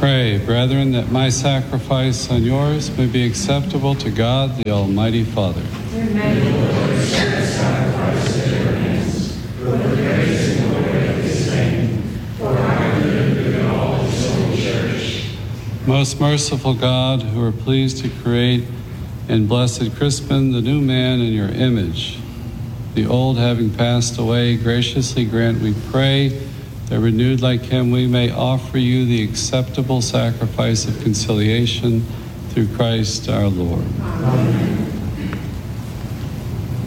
Pray, brethren, that my sacrifice and yours may be acceptable to God, the Almighty Father. Most merciful God, who are pleased to create in blessed Crispin the new man in your image, the old having passed away, graciously grant, we pray, that renewed like him we may offer you the acceptable sacrifice of conciliation through Christ our Lord. Amen.